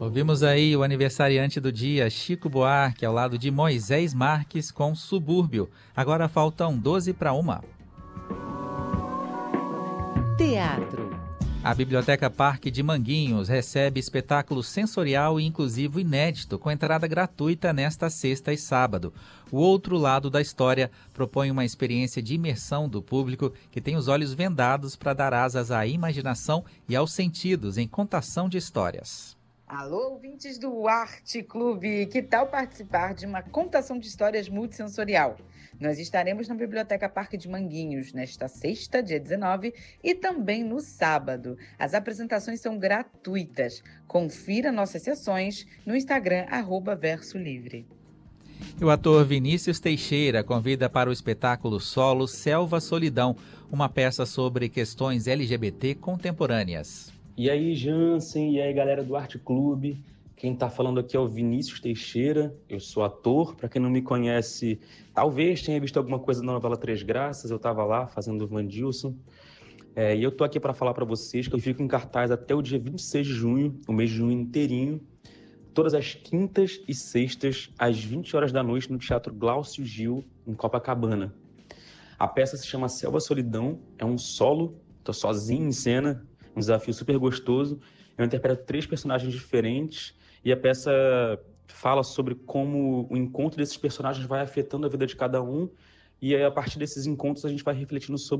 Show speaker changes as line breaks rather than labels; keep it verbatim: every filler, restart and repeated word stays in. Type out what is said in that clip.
Ouvimos aí o aniversariante do dia, Chico Buarque, ao lado de Moisés Marques com Subúrbio. Agora faltam doze para uma.
Teatro.
A Biblioteca Parque de Manguinhos recebe espetáculo sensorial e inclusivo inédito, com entrada gratuita nesta sexta e sábado. O Outro Lado da História propõe uma experiência de imersão do público que tem os olhos vendados para dar asas à imaginação e aos sentidos em contação de histórias.
Alô, ouvintes do Arte Clube, que tal participar de uma contação de histórias multissensorial? Nós estaremos na Biblioteca Parque de Manguinhos nesta sexta, dia dezenove, e também no sábado. As apresentações são gratuitas. Confira nossas sessões no Instagram, arroba Verso Livre.
E o ator Vinícius Teixeira convida para o espetáculo solo Selva Solidão, uma peça sobre questões L G B T contemporâneas.
E aí, Jansen, e aí, galera do Arte Clube. Quem tá falando aqui é o Vinícius Teixeira, eu sou ator. Para quem não me conhece, talvez tenha visto alguma coisa na novela Três Graças, eu tava lá fazendo o Vandilson. É, e eu tô aqui para falar para vocês que eu fico em cartaz até o dia vinte e seis de junho, o mês de junho inteirinho, todas as quintas e sextas, às vinte horas da noite, no Teatro Glaucio Gil, em Copacabana. A peça se chama Selva Solidão, é um solo, tô sozinho em cena, um desafio super gostoso. Eu interpreto três personagens diferentes e a peça fala sobre como o encontro desses personagens vai afetando a vida de cada um, e aí, a partir desses encontros a gente vai refletindo sobre